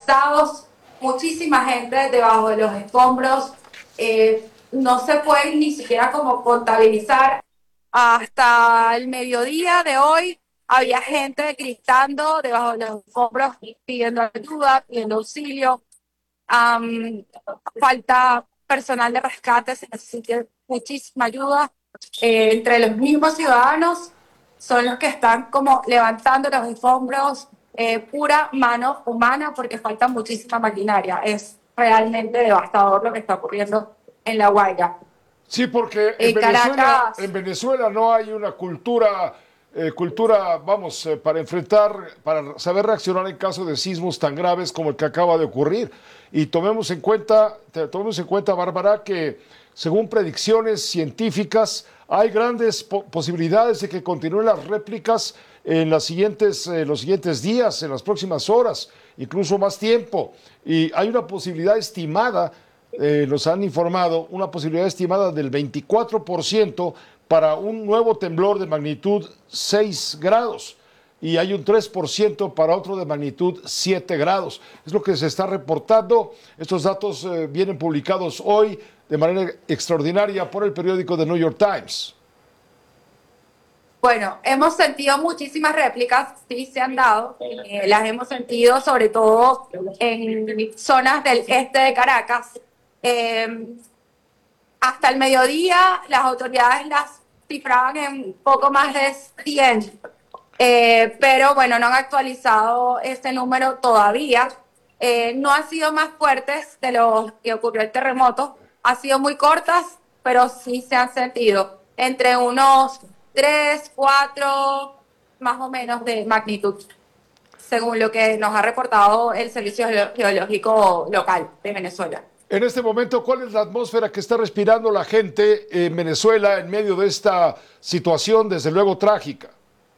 colapsados, muchísima gente debajo de los escombros, no se puede ni siquiera como contabilizar. Hasta el mediodía de hoy había gente gritando debajo de los escombros, pidiendo ayuda, pidiendo auxilio. Am, Falta personal de rescate, se necesita muchísima ayuda. Entre los mismos ciudadanos son los que están como levantando los escombros, pura mano humana, porque falta muchísima maquinaria. Es realmente devastador lo que está ocurriendo en La Guaira. Sí, porque En Caracas, En Venezuela no hay una cultura, vamos, para saber reaccionar en caso de sismos tan graves como el que acaba de ocurrir. Y tomemos en cuenta, Bárbara, que según predicciones científicas, hay grandes posibilidades de que continúen las réplicas en los siguientes días, en las próximas horas, incluso más tiempo. Y hay una posibilidad estimada, nos han informado, una posibilidad estimada del 24% para un nuevo temblor de magnitud 6 grados y hay un 3% para otro de magnitud 7 grados. Es lo que se está reportando. Estos datos vienen publicados hoy de manera extraordinaria por el periódico The New York Times. bueno, hemos sentido muchísimas réplicas, sí se han dado, las hemos sentido sobre todo en zonas del este de Caracas. Hasta el mediodía las autoridades las cifraban en poco más de 100, pero bueno, no han actualizado este número todavía. No han sido más fuertes de lo que ocurrió el terremoto, han sido muy cortas, pero sí se han sentido entre unos 3, 4, más o menos de magnitud, según lo que nos ha reportado el Servicio Geológico Local de Venezuela. En este momento, ¿cuál es la atmósfera que está respirando la gente en Venezuela en medio de esta situación, desde luego trágica?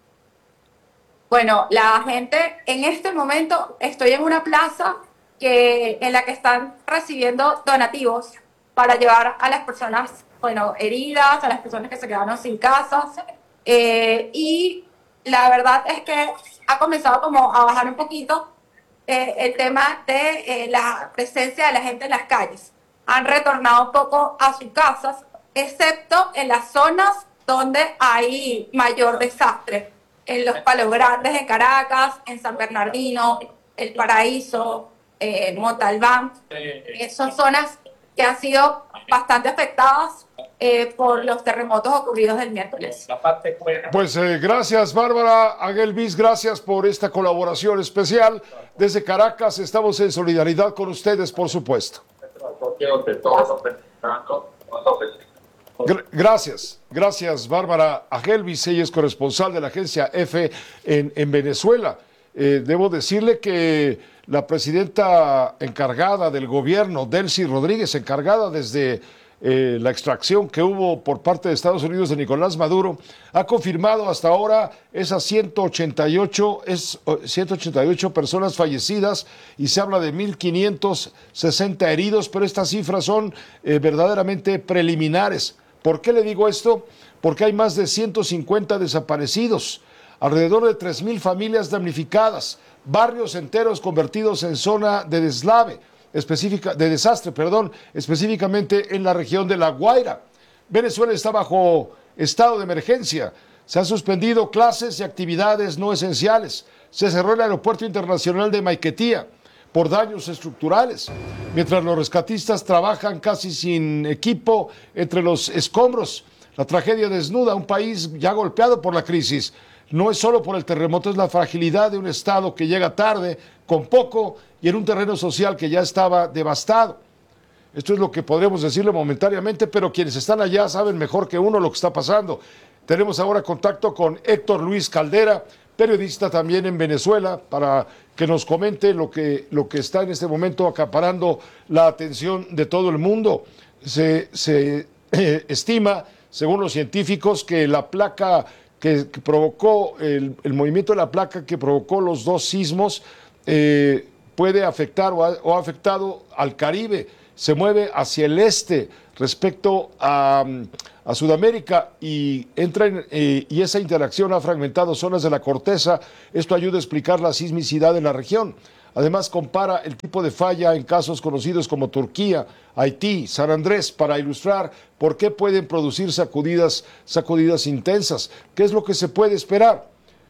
Bueno, la gente en este momento, estoy en una plaza en la que están recibiendo donativos para llevar a las personas, bueno, heridas, a las personas que se quedaron sin casas. Y la verdad es que ha comenzado como a bajar un poquito el tema de la presencia de la gente en las calles. Han retornado un poco a sus casas, excepto en las zonas donde hay mayor desastre, en los Palos Grandes, en Caracas, en San Bernardino, El Paraíso, Montalbán. Son zonas que han sido bastante afectadas por los terremotos ocurridos el miércoles. Pues gracias, Bárbara Aguelvis, gracias por esta colaboración especial. Desde Caracas estamos en solidaridad con ustedes, por supuesto. Gracias, Bárbara Aguelvis, ella es corresponsal de la agencia EFE en Venezuela. Debo decirle que la presidenta encargada del gobierno, Delcy Rodríguez, encargada desde la extracción que hubo por parte de Estados Unidos de Nicolás Maduro, ha confirmado hasta ahora esas 188 personas fallecidas y se habla de 1.560 heridos, pero estas cifras son verdaderamente preliminares. ¿Por qué le digo esto? Porque hay más de 150 desaparecidos, alrededor de 3.000 familias damnificadas, barrios enteros convertidos en zona de desastre, específicamente en la región de La Guaira. Venezuela está bajo estado de emergencia. Se han suspendido clases y actividades no esenciales. Se cerró el aeropuerto internacional de Maiquetía por daños estructurales, mientras los rescatistas trabajan casi sin equipo entre los escombros. La tragedia desnuda a un país ya golpeado por la crisis. No es solo por el terremoto, es la fragilidad de un Estado que llega tarde, con poco y en un terreno social que ya estaba devastado. Esto es lo que podremos decirle momentáneamente, pero quienes están allá saben mejor que uno lo que está pasando. Tenemos ahora contacto con Héctor Luis Caldera, periodista también en Venezuela, para que nos comente lo que está en este momento acaparando la atención de todo el mundo. Se estima, según los científicos, que la placa que provocó, el movimiento de la placa que provocó los dos sismos puede afectar o ha afectado al Caribe. Se mueve hacia el este respecto a Sudamérica y y esa interacción ha fragmentado zonas de la corteza. Esto ayuda a explicar la sismicidad en la región. Además, compara el tipo de falla en casos conocidos como Turquía, Haití, San Andrés, para ilustrar por qué pueden producir sacudidas intensas. ¿Qué es lo que se puede esperar?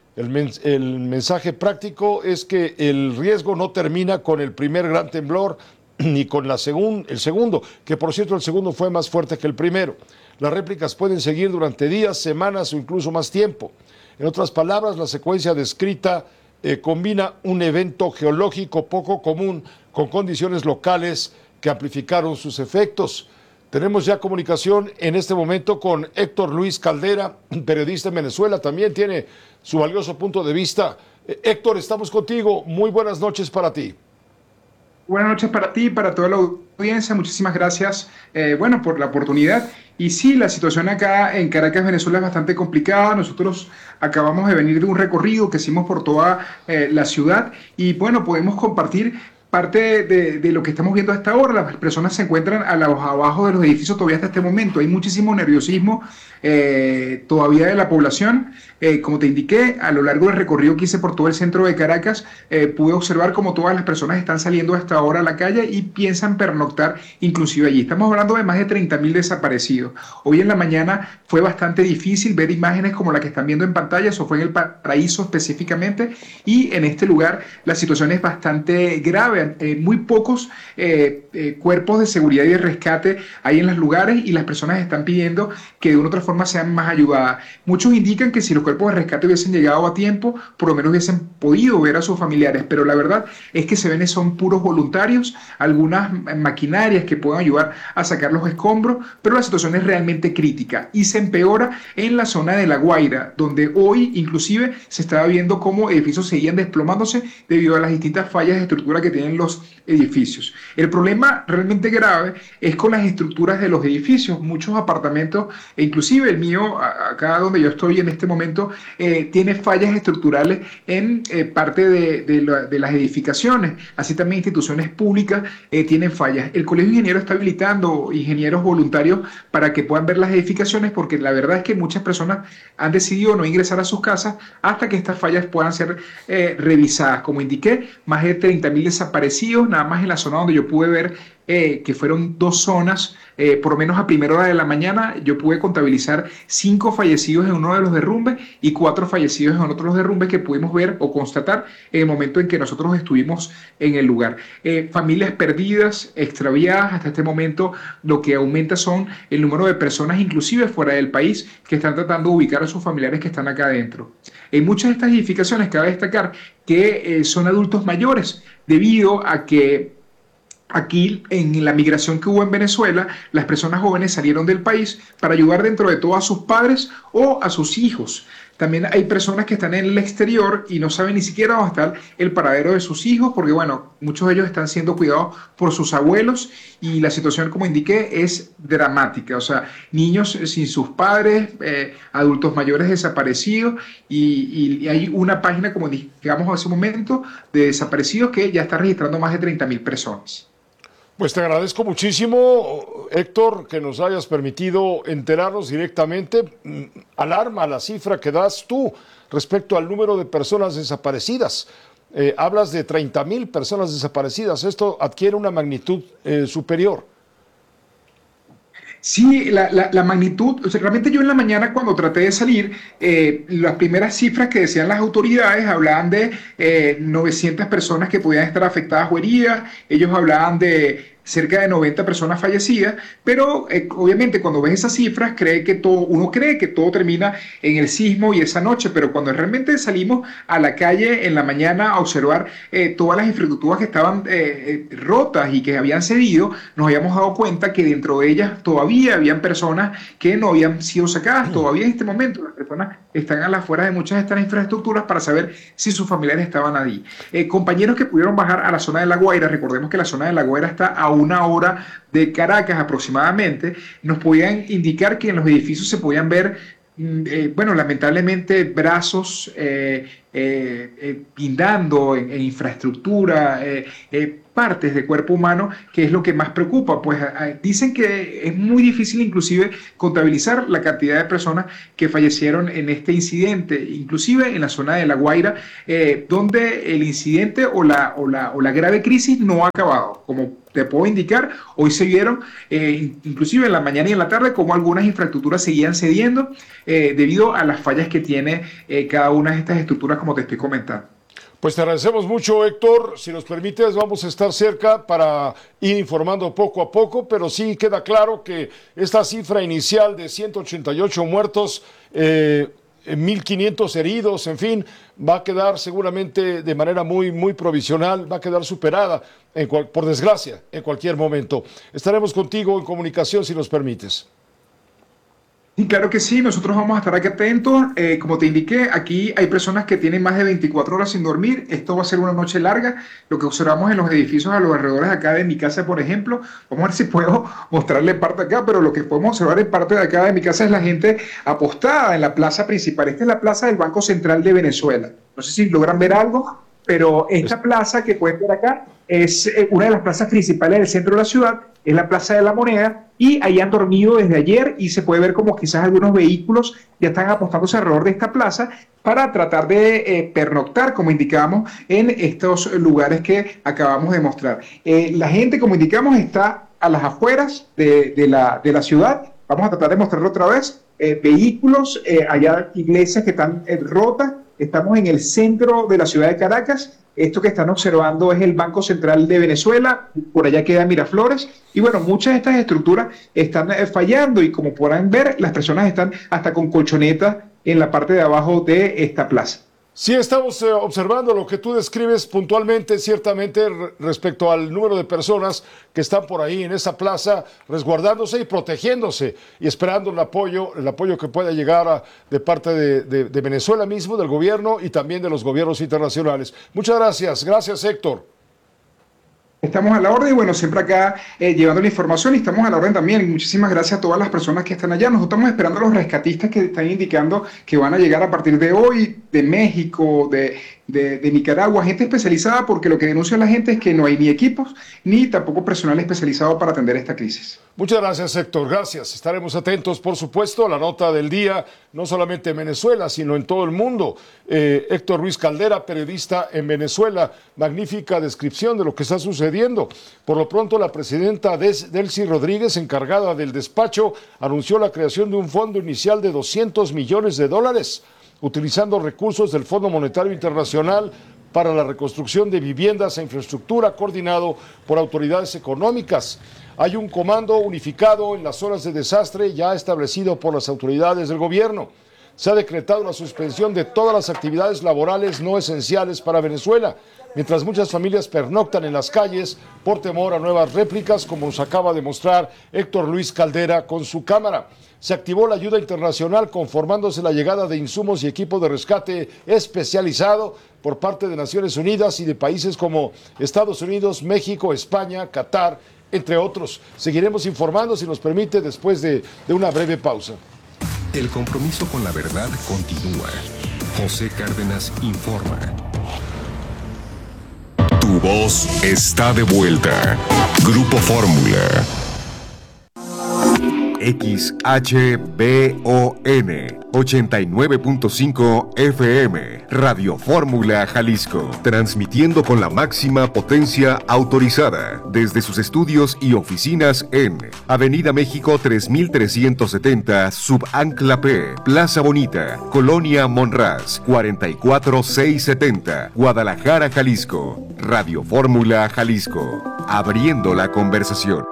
El mensaje práctico es que el riesgo no termina con el primer gran temblor ni con el segundo, que por cierto el segundo fue más fuerte que el primero. Las réplicas pueden seguir durante días, semanas o incluso más tiempo. En otras palabras, la secuencia descrita combina un evento geológico poco común con condiciones locales que amplificaron sus efectos. Tenemos ya comunicación en este momento con Héctor Luis Caldera, periodista en Venezuela, también tiene su valioso punto de vista. Héctor, estamos contigo, muy buenas noches para ti. Buenas noches para ti y para toda la audiencia. Muchísimas gracias, por la oportunidad. Y sí, la situación acá en Caracas, Venezuela, es bastante complicada. Nosotros acabamos de venir de un recorrido que hicimos por toda la ciudad y bueno, podemos compartir parte de lo que estamos viendo hasta ahora. Las personas se encuentran abajo de los edificios todavía hasta este momento. Hay muchísimo nerviosismo todavía de la población. Como te indiqué, a lo largo del recorrido que hice por todo el centro de Caracas, pude observar cómo todas las personas están saliendo hasta ahora a la calle y piensan pernoctar inclusive allí. Estamos hablando de más de 30.000 desaparecidos. Hoy en la mañana fue bastante difícil ver imágenes como la que están viendo en pantalla. Eso fue en el Paraíso específicamente, y en este lugar la situación es bastante grave. Muy pocos cuerpos de seguridad y de rescate hay en los lugares y las personas están pidiendo que de una u otra forma sean más ayudadas. Muchos indican que si los cuerpos de rescate hubiesen llegado a tiempo, por lo menos hubiesen podido ver a sus familiares, pero la verdad es que se ven son puros voluntarios, algunas maquinarias que pueden ayudar a sacar los escombros, pero la situación es realmente crítica y se empeora en la zona de La Guaira, donde hoy inclusive se estaba viendo cómo edificios seguían desplomándose debido a las distintas fallas de estructura que tienen los edificios. El problema realmente grave es con las estructuras de los edificios. Muchos apartamentos, e inclusive el mío, acá donde yo estoy en este momento, tiene fallas estructurales en parte de las edificaciones. Así también instituciones públicas tienen fallas. El Colegio de Ingenieros está habilitando ingenieros voluntarios para que puedan ver las edificaciones, porque la verdad es que muchas personas han decidido no ingresar a sus casas hasta que estas fallas puedan ser revisadas. Como indiqué, más de 30.000 desaparecidos, nada más en la zona donde yo pude ver que fueron 2 zonas, por lo menos a primera hora de la mañana, yo pude contabilizar 5 fallecidos en uno de los derrumbes y 4 fallecidos en otro de los derrumbes que pudimos ver o constatar en el momento en que nosotros estuvimos en el lugar. Familias perdidas, extraviadas, hasta este momento lo que aumenta son el número de personas, inclusive fuera del país, que están tratando de ubicar a sus familiares que están acá adentro. En muchas de estas edificaciones cabe destacar que son adultos mayores, debido a que aquí, en la migración que hubo en Venezuela, las personas jóvenes salieron del país para ayudar dentro de todo a sus padres o a sus hijos. También hay personas que están en el exterior y no saben ni siquiera dónde está el paradero de sus hijos, porque bueno, muchos de ellos están siendo cuidados por sus abuelos y la situación, como indiqué, es dramática. O sea, niños sin sus padres, adultos mayores desaparecidos y hay una página, como digamos hace un momento, de desaparecidos que ya está registrando más de 30.000 personas. Pues te agradezco muchísimo, Héctor, que nos hayas permitido enterarnos directamente. Alarma la cifra que das tú respecto al número de personas desaparecidas. Hablas de 30.000 personas desaparecidas. Esto adquiere una magnitud superior. Sí, la magnitud, o sea, realmente yo en la mañana cuando traté de salir, las primeras cifras que decían las autoridades hablaban de 900 personas que podían estar afectadas o heridas. Ellos hablaban de cerca de 90 personas fallecidas, pero obviamente cuando ves esas cifras uno cree que todo termina en el sismo y esa noche, pero cuando realmente salimos a la calle en la mañana a observar todas las infraestructuras que estaban rotas y que habían cedido, nos habíamos dado cuenta que dentro de ellas todavía habían personas que no habían sido sacadas. Todavía en este momento las personas están a las afueras de muchas de estas infraestructuras para saber si sus familiares estaban allí. Compañeros que pudieron bajar a la zona de La Guaira, recordemos que la zona de La Guaira está a una hora de Caracas aproximadamente, nos podían indicar que en los edificios se podían ver, lamentablemente brazos guindando en infraestructura, partes de cuerpo humano, que es lo que más preocupa. Pues dicen que es muy difícil inclusive contabilizar la cantidad de personas que fallecieron en este incidente, inclusive en la zona de La Guaira, donde el incidente o la grave crisis no ha acabado. Como te puedo indicar, hoy se vieron, inclusive en la mañana y en la tarde, como algunas infraestructuras seguían cediendo debido a las fallas que tiene cada una de estas estructuras, como te estoy comentando. Pues te agradecemos mucho, Héctor. Si nos permites, vamos a estar cerca para ir informando poco a poco, pero sí queda claro que esta cifra inicial de 188 muertos, 1.500 heridos, en fin, va a quedar seguramente de manera muy provisional, va a quedar superada, por desgracia, en cualquier momento. Estaremos contigo en comunicación si nos permites. Sí, claro que sí, nosotros vamos a estar aquí atentos. Como te indiqué, aquí hay personas que tienen más de 24 horas sin dormir. Esto va a ser una noche larga. Lo que observamos en los edificios a los alrededores acá de mi casa, por ejemplo, vamos a ver si puedo mostrarle parte acá, pero lo que podemos observar en parte de acá de mi casa es la gente apostada en la plaza principal. Esta es la plaza del Banco Central de Venezuela. No sé si logran ver algo, pero esta plaza que pueden ver acá es una de las plazas principales del centro de la ciudad, es la Plaza de la Moneda, y ahí han dormido desde ayer y se puede ver como quizás algunos vehículos ya están apostándose alrededor de esta plaza para tratar de pernoctar, como indicamos, en estos lugares que acabamos de mostrar. La gente, como indicamos, está a las afueras de la ciudad. Vamos a tratar de mostrarlo otra vez. Vehículos, allá iglesias que están rotas. Estamos en el centro de la ciudad de Caracas. Esto que están observando es el Banco Central de Venezuela, por allá queda Miraflores, y bueno, muchas de estas estructuras están fallando y como podrán ver, las personas están hasta con colchonetas en la parte de abajo de esta plaza. Sí, estamos observando lo que tú describes puntualmente, ciertamente respecto al número de personas que están por ahí en esa plaza resguardándose y protegiéndose y esperando el apoyo que pueda llegar de parte de Venezuela mismo, del gobierno y también de los gobiernos internacionales. Muchas gracias. Gracias, Héctor. Estamos a la orden y bueno, siempre acá llevando la información y estamos a la orden también. Muchísimas gracias a todas las personas que están allá. Nosotros estamos esperando a los rescatistas que están indicando que van a llegar a partir de hoy, de México, de Nicaragua, gente especializada, porque lo que denuncia la gente es que no hay ni equipos ni tampoco personal especializado para atender esta crisis. Muchas gracias, Héctor. Gracias. Estaremos atentos, por supuesto, a la nota del día, no solamente en Venezuela, sino en todo el mundo. Héctor Luis Caldera, periodista en Venezuela. Magnífica descripción de lo que está sucediendo. Por lo pronto, la presidenta Delcy Rodríguez, encargada del despacho, anunció la creación de un fondo inicial de $200 millones, utilizando recursos del Fondo Monetario Internacional para la reconstrucción de viviendas e infraestructura, coordinado por autoridades económicas. Hay un comando unificado en las zonas de desastre ya establecido por las autoridades del gobierno. Se ha decretado la suspensión de todas las actividades laborales no esenciales para Venezuela, mientras muchas familias pernoctan en las calles por temor a nuevas réplicas, como nos acaba de mostrar Héctor Luis Caldera con su cámara. Se activó la ayuda internacional conformándose la llegada de insumos y equipo de rescate especializado por parte de Naciones Unidas y de países como Estados Unidos, México, España, Qatar, entre otros. Seguiremos informando, si nos permite, después de una breve pausa. El compromiso con la verdad continúa. José Cárdenas informa. Tu voz está de vuelta. Grupo Fórmula. XHBON 89.5 FM, Radio Fórmula Jalisco, transmitiendo con la máxima potencia autorizada desde sus estudios y oficinas en Avenida México 3370, Subancla P, Plaza Bonita, Colonia Monraz, 44670, Guadalajara, Jalisco. Radio Fórmula Jalisco, abriendo la conversación.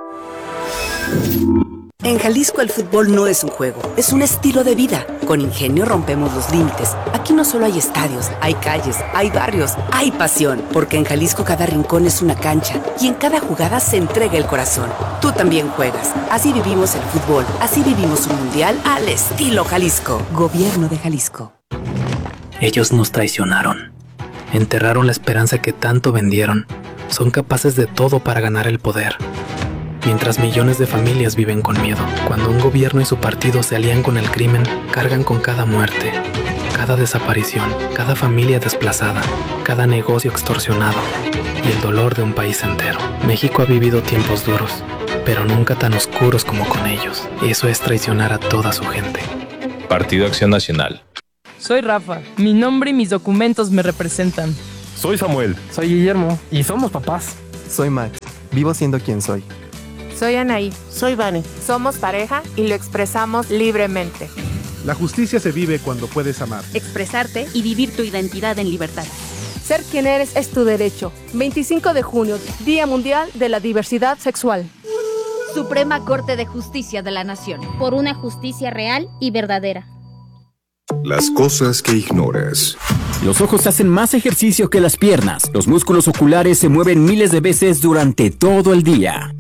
En Jalisco el fútbol no es un juego, es un estilo de vida. Con Ingenio rompemos los límites. Aquí no solo hay estadios, hay calles, hay barrios, hay pasión. Porque en Jalisco cada rincón es una cancha y en cada jugada se entrega el corazón. Tú también juegas. Así vivimos el fútbol, así vivimos un mundial al estilo Jalisco. Gobierno de Jalisco. Ellos nos traicionaron. Enterraron la esperanza que tanto vendieron. Son capaces de todo para ganar el poder. Mientras millones de familias viven con miedo, cuando un gobierno y su partido se alían con el crimen, cargan con cada muerte, cada desaparición, cada familia desplazada, cada negocio extorsionado y el dolor de un país entero. México ha vivido tiempos duros, pero nunca tan oscuros como con ellos. Eso es traicionar a toda su gente. Partido Acción Nacional. Soy Rafa. Mi nombre y mis documentos me representan. Soy Samuel. Soy Guillermo. Y somos papás. Soy Max. Vivo siendo quien soy. Soy Anaí. Soy Vane. Somos pareja y lo expresamos libremente. La justicia se vive cuando puedes amar, expresarte y vivir tu identidad en libertad. Ser quien eres es tu derecho. 25 de junio, Día Mundial de la Diversidad Sexual. Suprema Corte de Justicia de la Nación. Por una justicia real y verdadera. Las cosas que ignoras. Los ojos hacen más ejercicio que las piernas. Los músculos oculares se mueven miles de veces durante todo el día.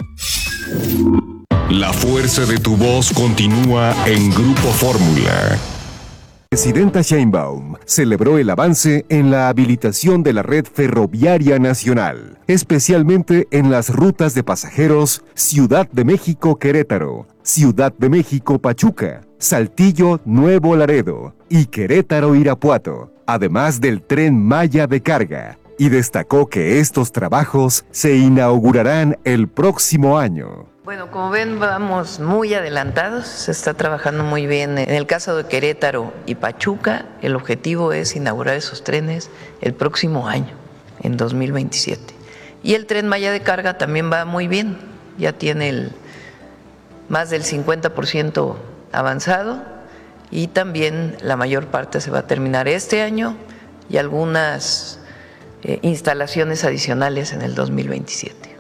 La fuerza de tu voz continúa en Grupo Fórmula. Presidenta Sheinbaum celebró el avance en la habilitación de la red ferroviaria nacional, especialmente en las rutas de pasajeros Ciudad de México-Querétaro, Ciudad de México-Pachuca, Saltillo-Nuevo Laredo y Querétaro-Irapuato, además del Tren Maya de carga, y destacó que estos trabajos se inaugurarán el próximo año. Bueno, como ven, vamos muy adelantados, se está trabajando muy bien. En el caso de Querétaro y Pachuca, el objetivo es inaugurar esos trenes el próximo año, en 2027. Y el Tren Maya de carga también va muy bien, ya tiene más del 50% avanzado y también la mayor parte se va a terminar este año y algunas instalaciones adicionales en el 2027.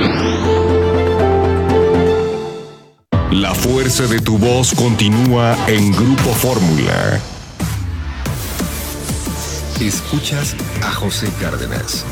La fuerza de tu voz continúa en Grupo Fórmula. Escuchas a José Cárdenas.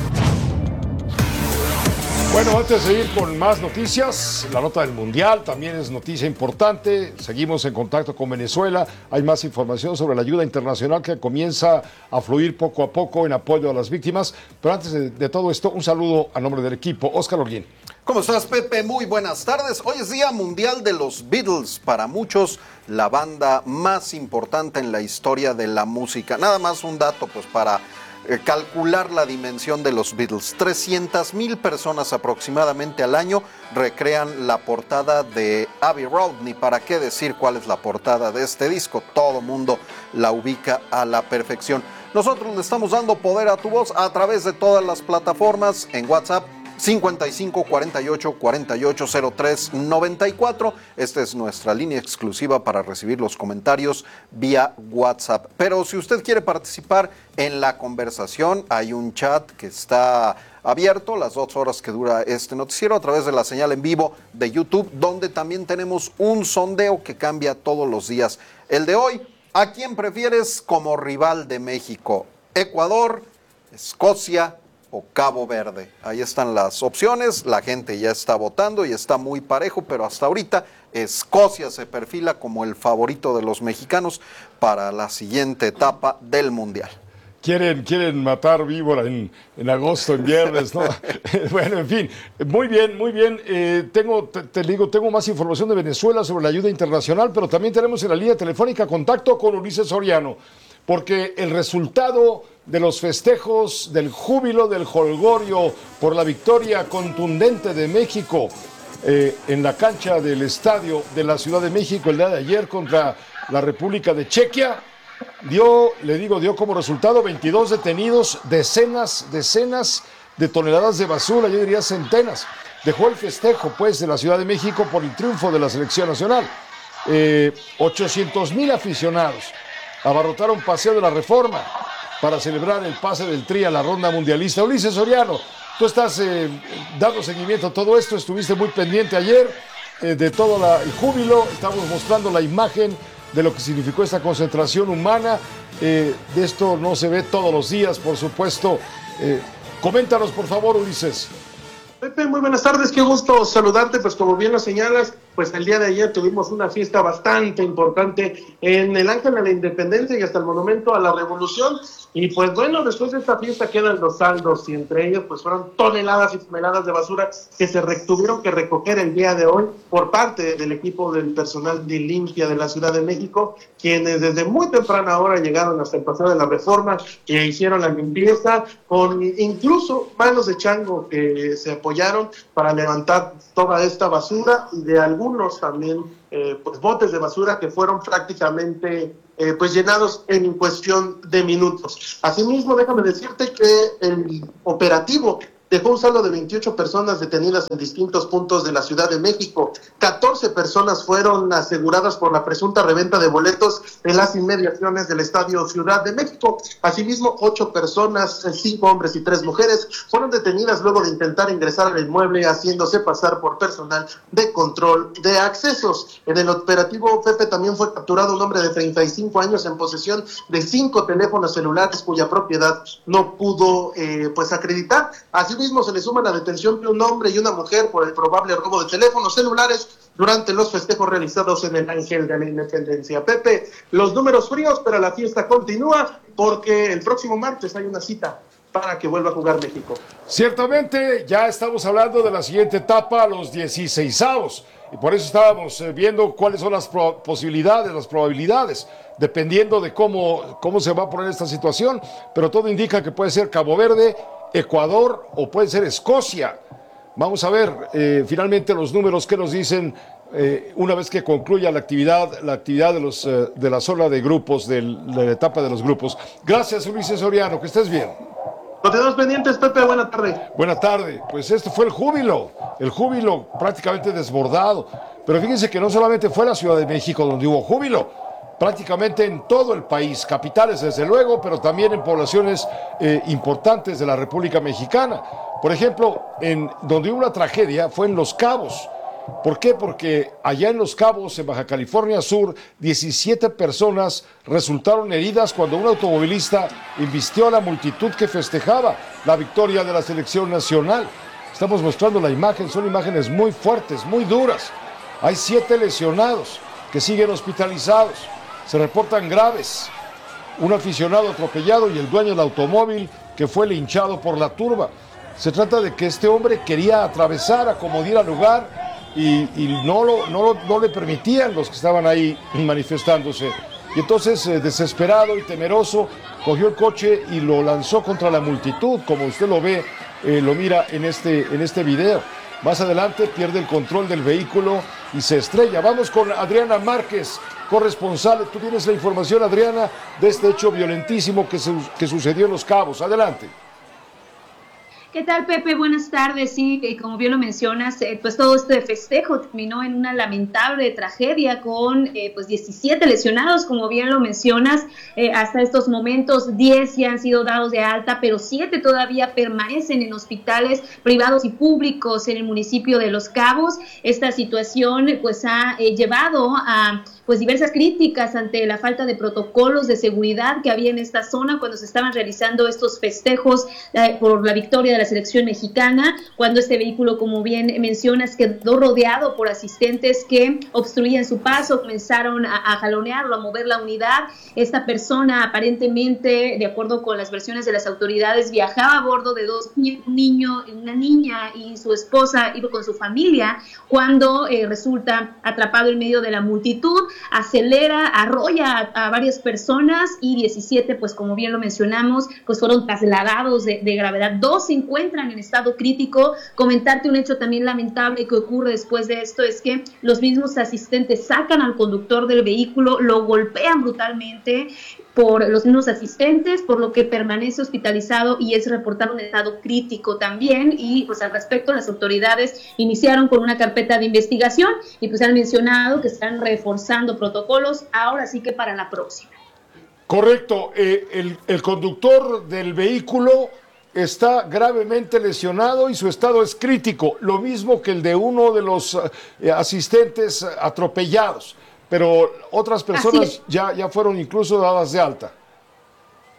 Bueno, antes de ir con más noticias, la nota del Mundial también es noticia importante. Seguimos en contacto con Venezuela. Hay más información sobre la ayuda internacional que comienza a fluir poco a poco en apoyo a las víctimas. Pero antes de todo esto, un saludo a nombre del equipo. Óscar Holguín. ¿Cómo estás, Pepe? Muy buenas tardes. Hoy es Día Mundial de los Beatles. Para muchos, la banda más importante en la historia de la música. Nada más un dato, pues, para calcular la dimensión de los Beatles. 300,000 personas aproximadamente al año recrean la portada de Abbey Road. Ni para qué decir cuál es la portada de este disco. Todo mundo la ubica a la perfección. Nosotros le estamos dando poder a tu voz a través de todas las plataformas. En WhatsApp 55 48 48 03 94. Esta es nuestra línea exclusiva para recibir los comentarios vía WhatsApp. Pero si usted quiere participar en la conversación, hay un chat que está abierto las 2 horas que dura este noticiero a través de la señal en vivo de YouTube, donde también tenemos un sondeo que cambia todos los días. El de hoy, ¿a quién prefieres como rival de México? ¿Ecuador, Escocia o Cabo Verde? Ahí están las opciones, la gente ya está votando y está muy parejo, pero hasta ahorita Escocia se perfila como el favorito de los mexicanos para la siguiente etapa del Mundial. Quieren matar víbora en agosto, en viernes, ¿no? Bueno, en fin, muy bien. Tengo más información de Venezuela sobre la ayuda internacional, pero también tenemos en la línea telefónica contacto con Ulises Soriano, porque el resultado de los festejos, del júbilo, del jolgorio por la victoria contundente de México en la cancha del estadio de la Ciudad de México el día de ayer contra la República de Chequia, dio como resultado 22 detenidos, decenas de toneladas de basura, yo diría centenas. Dejó el festejo, pues, de la Ciudad de México por el triunfo de la selección nacional. 800,000 aficionados abarrotaron Paseo de la Reforma para celebrar el pase del Tri a la ronda mundialista. Ulises Soriano, tú estás dando seguimiento a todo esto, estuviste muy pendiente ayer de todo el júbilo, estamos mostrando la imagen de lo que significó esta concentración humana. De esto no se ve todos los días, por supuesto. Coméntanos, por favor, Ulises. Pepe, muy buenas tardes, qué gusto saludarte, pues como bien lo señalas, pues el día de ayer tuvimos una fiesta bastante importante en el Ángel de la Independencia y hasta el Monumento a la Revolución. Y pues bueno, después de esta fiesta quedan los saldos y entre ellos pues fueron toneladas y toneladas de basura que se tuvieron que recoger el día de hoy por parte del equipo del personal de limpia de la Ciudad de México, quienes desde muy temprana hora llegaron hasta el Paseo de la Reforma e hicieron la limpieza con incluso manos de chango que se apoyaron para levantar toda esta basura y de algunos también pues botes de basura que fueron prácticamente pues llenados en cuestión de minutos. Asimismo, déjame decirte que el operativo dejó un saldo de 28 personas detenidas en distintos puntos de la Ciudad de México. 14 personas fueron aseguradas por la presunta reventa de boletos en las inmediaciones del Estadio Ciudad de México. Asimismo, 8 personas, 5 hombres y 3 mujeres, fueron detenidas luego de intentar ingresar al inmueble haciéndose pasar por personal de control de accesos. En el operativo, Pepe, también fue capturado un hombre de 35 años en posesión de 5 teléfonos celulares cuya propiedad no pudo pues acreditar. Asimismo, se le suma la detención de un hombre y una mujer por el probable robo de teléfonos celulares durante los festejos realizados en el Ángel de la Independencia. Pepe, los números fríos, pero la fiesta continúa porque el próximo martes hay una cita para que vuelva a jugar México. Ciertamente, ya estamos hablando de la siguiente etapa, los 16avos, y por eso estábamos viendo cuáles son las posibilidades, las probabilidades, dependiendo de cómo se va a poner esta situación, pero todo indica que puede ser Cabo Verde, Ecuador o puede ser Escocia. Vamos a ver finalmente los números que nos dicen una vez que concluya la actividad de la zona de grupos, de la etapa de los grupos. Gracias, Ulises Soriano, que estés bien. Continuamos pendientes, Pepe, buena tarde. Buena tarde, pues este fue el júbilo prácticamente desbordado, pero fíjense que no solamente fue la Ciudad de México donde hubo júbilo, prácticamente en todo el país, capitales desde luego, pero también en poblaciones importantes de la República Mexicana. Por ejemplo, donde hubo una tragedia fue en Los Cabos. ¿Por qué? Porque allá en Los Cabos, en Baja California Sur, 17 personas resultaron heridas cuando un automovilista embistió a la multitud que festejaba la victoria de la selección nacional. Estamos mostrando la imagen, son imágenes muy fuertes, muy duras. Hay 7 lesionados que siguen hospitalizados. Se reportan graves, un aficionado atropellado y el dueño del automóvil que fue linchado por la turba. Se trata de que este hombre quería atravesar, acomodar al lugar y no le permitían los que estaban ahí manifestándose. Y entonces, desesperado y temeroso, cogió el coche y lo lanzó contra la multitud, como usted lo ve, lo mira en este video. Más adelante pierde el control del vehículo y se estrella. Vamos con Adriana Márquez, corresponsal. Tú tienes la información, Adriana, de este hecho violentísimo que sucedió en Los Cabos. Adelante. ¿Qué tal, Pepe? Buenas tardes. Sí, como bien lo mencionas, pues todo este festejo terminó en una lamentable tragedia con pues 17 lesionados, como bien lo mencionas. Hasta estos momentos 10 ya han sido dados de alta, pero 7 todavía permanecen en hospitales privados y públicos en el municipio de Los Cabos. Esta situación pues ha llevado a pues diversas críticas ante la falta de protocolos de seguridad que había en esta zona cuando se estaban realizando estos festejos por la victoria de la selección mexicana, cuando este vehículo, como bien mencionas, quedó rodeado por asistentes que obstruían su paso, comenzaron a jalonearlo, a mover la unidad. Esta persona aparentemente, de acuerdo con las versiones de las autoridades, viajaba a bordo de un niño, una niña y su esposa, iba con su familia, cuando resulta atrapado en medio de la multitud, acelera, arrolla a varias personas y 17, pues como bien lo mencionamos, pues fueron trasladados de gravedad. 2 se encuentran en estado crítico. Comentarte un hecho también lamentable que ocurre después de esto es que los mismos asistentes sacan al conductor del vehículo, lo golpean brutalmente por los mismos asistentes, por lo que permanece hospitalizado y es reportado en estado crítico también. Y pues al respecto, las autoridades iniciaron con una carpeta de investigación y pues han mencionado que están reforzando protocolos, ahora sí que para la próxima. Correcto, el conductor del vehículo está gravemente lesionado y su estado es crítico, lo mismo que el de uno de los asistentes atropellados, pero otras personas ya fueron incluso dadas de alta.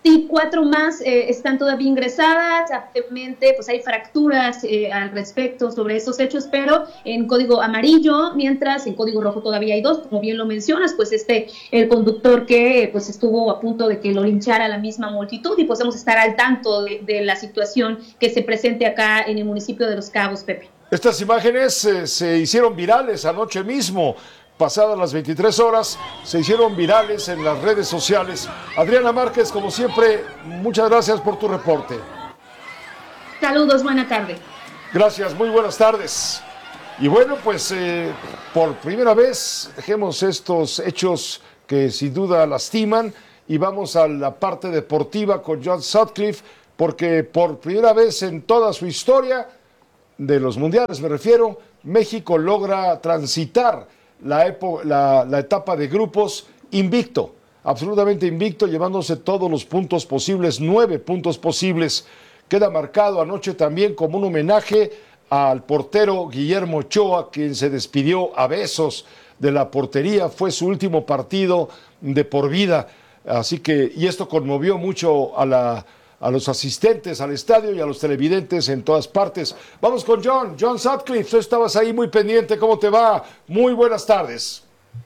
Sí, 4 más están todavía ingresadas. Actualmente pues hay fracturas al respecto sobre estos hechos, pero en código amarillo, mientras en código rojo todavía hay 2, como bien lo mencionas, pues el conductor que pues estuvo a punto de que lo linchara la misma multitud, y pues vamos a estar al tanto de la situación que se presente acá en el municipio de Los Cabos, Pepe. Estas imágenes se hicieron virales anoche mismo. Pasadas las 23 horas, se hicieron virales en las redes sociales. Adriana Márquez, como siempre, muchas gracias por tu reporte. Saludos, buena tarde. Gracias, muy buenas tardes. Y bueno, pues por primera vez dejemos estos hechos que sin duda lastiman y vamos a la parte deportiva con John Sutcliffe, porque por primera vez en toda su historia, de los mundiales me refiero, México logra transitar la etapa de grupos invicto, absolutamente invicto, llevándose todos los puntos posibles, 9 puntos posibles. Queda marcado anoche también como un homenaje al portero Guillermo Ochoa, quien se despidió a besos de la portería, fue su último partido de por vida, así que, y esto conmovió mucho a los asistentes al estadio y a los televidentes en todas partes. Vamos con John Sutcliffe, tú estabas ahí muy pendiente, ¿cómo te va? Muy buenas tardes.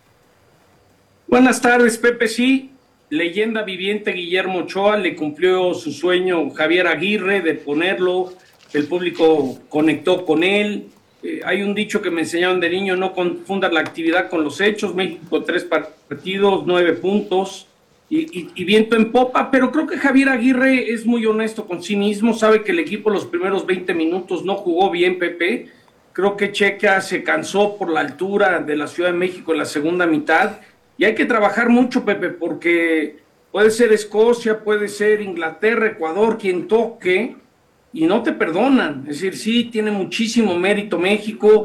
Buenas tardes, Pepe. Sí, leyenda viviente Guillermo Ochoa, le cumplió su sueño Javier Aguirre de ponerlo, el público conectó con él. Hay un dicho que me enseñaron de niño: no confundas la actividad con los hechos. México 3 partidos, 9 puntos. Y viento en popa, pero creo que Javier Aguirre es muy honesto con sí mismo, sabe que el equipo los primeros 20 minutos no jugó bien, Pepe. Creo que Checa se cansó por la altura de la Ciudad de México en la segunda mitad, y hay que trabajar mucho, Pepe, porque puede ser Escocia, puede ser Inglaterra, Ecuador, quien toque, y no te perdonan. Es decir, sí, tiene muchísimo mérito México,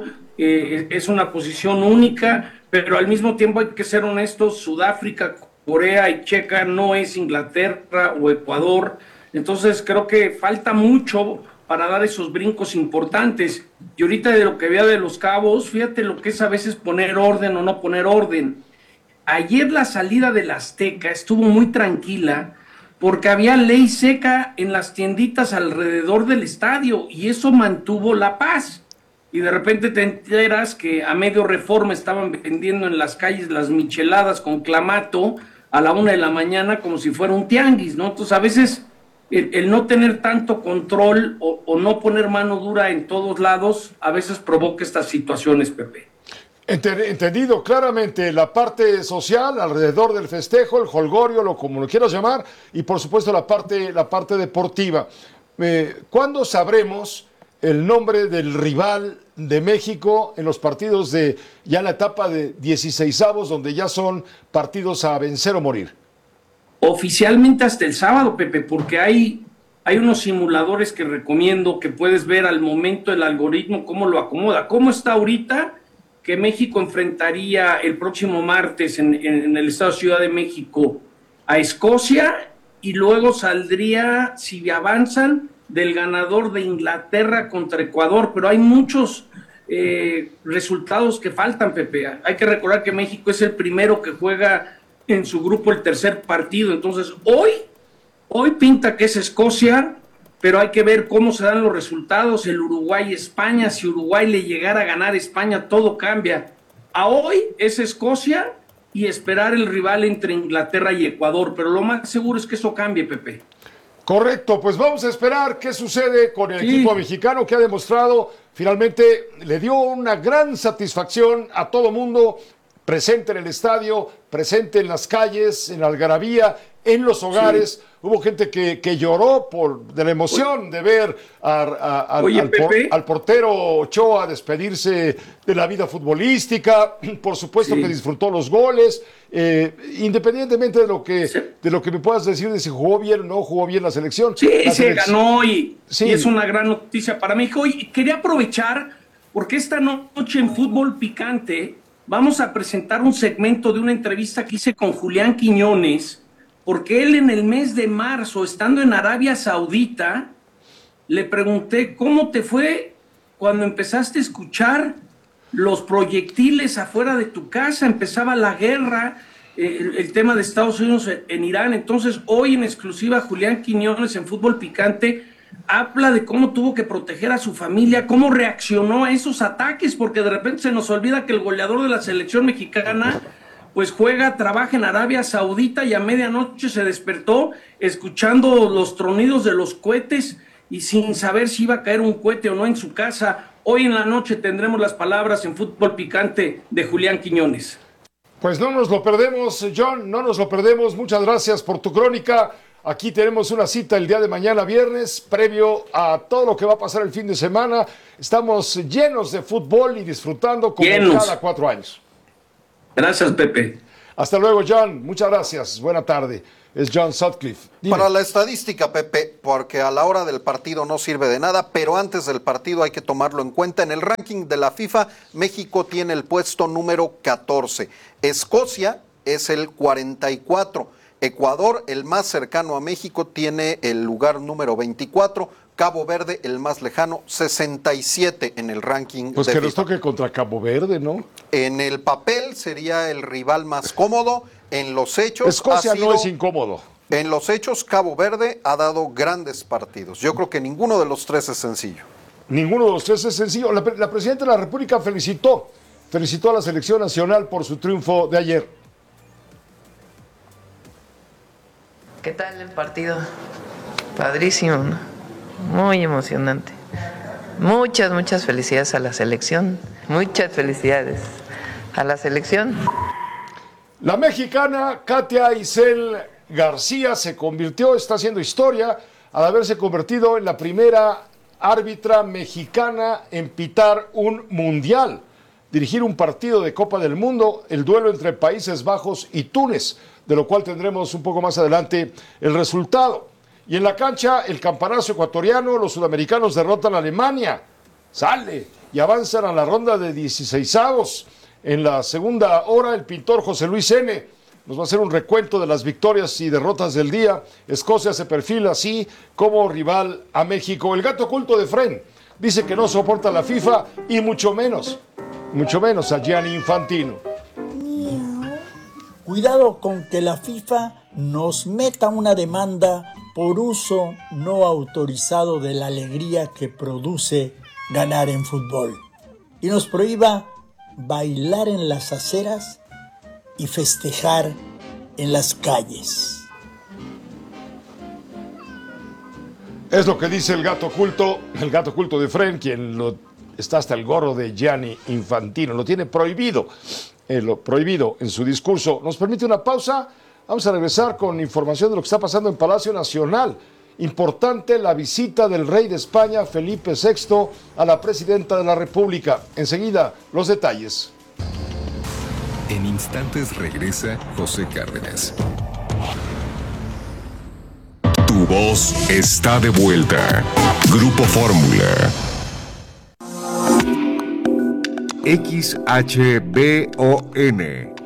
es una posición única, pero al mismo tiempo hay que ser honestos, Sudáfrica, Corea y Checa no es Inglaterra o Ecuador, entonces creo que falta mucho para dar esos brincos importantes. Y ahorita de lo que vea de Los Cabos, fíjate lo que es a veces poner orden o no poner orden. Ayer la salida del Azteca estuvo muy tranquila porque había ley seca en las tienditas alrededor del estadio y eso mantuvo la paz. Y de repente te enteras que a medio Reforma estaban vendiendo en las calles las micheladas con clamato a la 1 de la mañana como si fuera un tianguis, ¿no? Entonces a veces el no tener tanto control o no poner mano dura en todos lados a veces provoca estas situaciones, Pepe. Entendido claramente la parte social alrededor del festejo, el jolgorio, como lo quieras llamar, y por supuesto la parte deportiva. ¿Cuándo sabremos el nombre del rival de México en los partidos de ya la etapa de 16avos, donde ya son partidos a vencer o morir? Oficialmente hasta el sábado, Pepe, porque hay unos simuladores que recomiendo, que puedes ver al momento el algoritmo cómo lo acomoda. ¿Cómo está ahorita? Que México enfrentaría el próximo martes en el estado de Ciudad de México a Escocia, y luego saldría, si avanzan, del ganador de Inglaterra contra Ecuador, pero hay muchos resultados que faltan, Pepe. Hay que recordar que México es el primero que juega en su grupo el tercer partido, entonces hoy pinta que es Escocia, pero hay que ver cómo se dan los resultados, el Uruguay-España, si Uruguay le llegara a ganar a España, todo cambia. A hoy es Escocia y esperar el rival entre Inglaterra y Ecuador, pero lo más seguro es que eso cambie, Pepe. Correcto, pues vamos a esperar qué sucede con el equipo mexicano, que ha demostrado, finalmente le dio una gran satisfacción a todo mundo, presente en el estadio, presente en las calles, en la algarabía, en los hogares. Sí. Hubo gente que lloró de la emoción de ver al portero Ochoa despedirse de la vida futbolística. Por supuesto que disfrutó los goles, independientemente de lo que me puedas decir de si jugó bien o no jugó bien la selección. Sí, se ganó y es una gran noticia para México. Y quería aprovechar, porque esta noche en Fútbol Picante vamos a presentar un segmento de una entrevista que hice con Julián Quiñones, porque él en el mes de marzo, estando en Arabia Saudita, le pregunté cómo te fue cuando empezaste a escuchar los proyectiles afuera de tu casa, empezaba la guerra, el tema de Estados Unidos en Irán. Entonces, hoy en exclusiva, Julián Quiñones en Fútbol Picante habla de cómo tuvo que proteger a su familia, cómo reaccionó a esos ataques, porque de repente se nos olvida que el goleador de la selección mexicana pues trabaja en Arabia Saudita y a medianoche se despertó escuchando los tronidos de los cohetes y sin saber si iba a caer un cohete o no en su casa. Hoy en la noche tendremos las palabras en Fútbol Picante de Julián Quiñones. Pues no nos lo perdemos, John, no nos lo perdemos. Muchas gracias por tu crónica. Aquí tenemos una cita el día de mañana, viernes, previo a todo lo que va a pasar el fin de semana. Estamos llenos de fútbol y disfrutando como cada 4 años. Gracias, Pepe. Hasta luego, John. Muchas gracias. Buena tarde. Es John Sutcliffe. Dime. Para la estadística, Pepe, porque a la hora del partido no sirve de nada, pero antes del partido hay que tomarlo en cuenta. En el ranking de la FIFA, México tiene el puesto número 14. Escocia es el 44. Ecuador, el más cercano a México, tiene el lugar número 24. Cabo Verde, el más lejano, 67 en el ranking. Pues de que FIFA. nos toque contra Cabo Verde, ¿no? En el papel sería el rival más cómodo. En los hechos Escocia no es incómodo. En los hechos, Cabo Verde ha dado grandes partidos. Yo creo que ninguno de los tres es sencillo. Ninguno de los tres es sencillo. La presidenta de la República felicitó a la selección nacional por su triunfo de ayer. ¿Qué tal el partido? Padrísimo, ¿no? Muy emocionante. Muchas felicidades a la selección. Muchas felicidades a la selección. La mexicana Katia Isel García está haciendo historia al haberse convertido en la primera árbitra mexicana en pitar un mundial, dirigir un partido de Copa del Mundo, el duelo entre Países Bajos y Túnez, de lo cual tendremos un poco más adelante el resultado. Y en la cancha, el campanazo ecuatoriano, los sudamericanos derrotan a Alemania, sale y avanzan a la ronda de 16avos. En la segunda hora, el pintor José Luis N. nos va a hacer un recuento de las victorias y derrotas del día. Escocia se perfila así como rival a México. El gato oculto de Fren dice que no soporta la FIFA y mucho menos a Gianni Infantino. Cuidado con que la FIFA nos meta una demanda por uso no autorizado de la alegría que produce ganar en fútbol y nos prohíba bailar en las aceras y festejar en las calles. Es lo que dice el gato oculto de Fren, quien está hasta el gorro de Gianni Infantino, lo tiene prohibido en su discurso. ¿Nos permite una pausa? Vamos a regresar con información de lo que está pasando en Palacio Nacional. Importante la visita del rey de España, Felipe VI, a la presidenta de la República. Enseguida, los detalles. En instantes regresa José Cárdenas. Tu voz está de vuelta. Grupo Fórmula. XHBON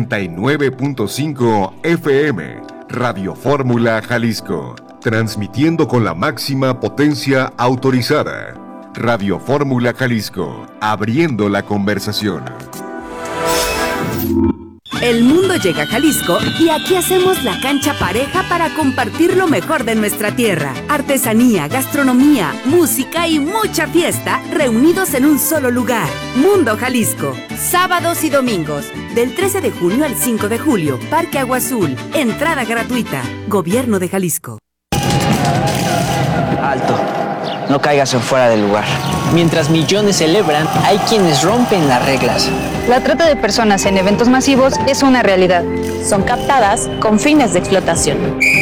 89.5 FM. Radio Fórmula Jalisco. Transmitiendo con la máxima potencia autorizada. Radio Fórmula Jalisco. Abriendo la conversación. El mundo llega a Jalisco y aquí hacemos la cancha pareja para compartir lo mejor de nuestra tierra. Artesanía, gastronomía, música y mucha fiesta reunidos en un solo lugar. Mundo Jalisco. Sábados y domingos, del 13 de junio al 5 de julio. Parque Agua Azul. Entrada gratuita. Gobierno de Jalisco. Alto. No caigas en fuera del lugar. Mientras millones celebran, hay quienes rompen las reglas. La trata de personas en eventos masivos es una realidad. Son captadas con fines de explotación.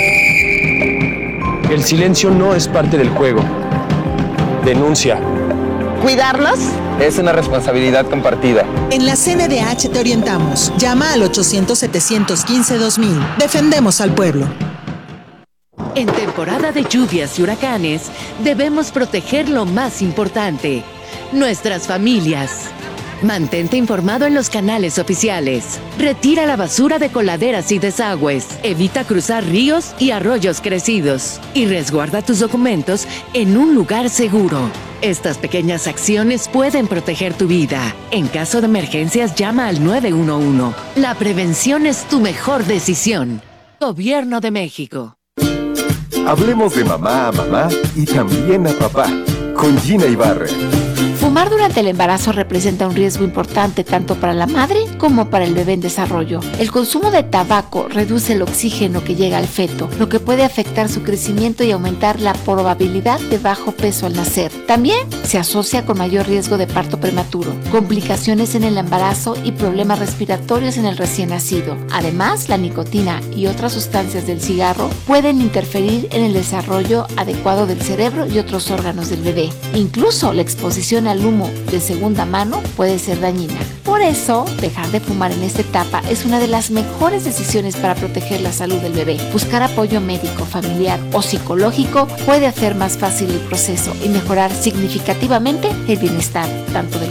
El silencio no es parte del juego. Denuncia. ¿Cuidarnos? Es una responsabilidad compartida. En la CNDH te orientamos. Llama al 800-715-2000. Defendemos al pueblo. En temporada de lluvias y huracanes, debemos proteger lo más importante, nuestras familias. Mantente informado en los canales oficiales. Retira la basura de coladeras y desagües. Evita cruzar ríos y arroyos crecidos. Y resguarda tus documentos en un lugar seguro. Estas pequeñas acciones pueden proteger tu vida. En caso de emergencias, llama al 911. La prevención es tu mejor decisión. Gobierno de México. Hablemos de mamá a mamá y también a papá, con Gina Ibarra. Fumar durante el embarazo representa un riesgo importante tanto para la madre como para el bebé en desarrollo. El consumo de tabaco reduce el oxígeno que llega al feto, lo que puede afectar su crecimiento y aumentar la probabilidad de bajo peso al nacer. También se asocia con mayor riesgo de parto prematuro, complicaciones en el embarazo y problemas respiratorios en el recién nacido. Además, la nicotina y otras sustancias del cigarro pueden interferir en el desarrollo adecuado del cerebro y otros órganos del bebé. Incluso la exposición al humo de segunda mano puede ser dañina. Por eso, dejar de fumar en esta etapa es una de las mejores decisiones para proteger la salud del bebé. Buscar apoyo médico, familiar o psicológico puede hacer más fácil el proceso y mejorar significativamente el bienestar tanto del